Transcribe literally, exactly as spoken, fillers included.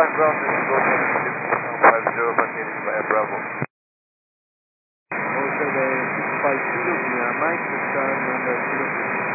five ground, this is Golden five zero, continuing via Bravo. O seven six five zero via Mike, return number zero.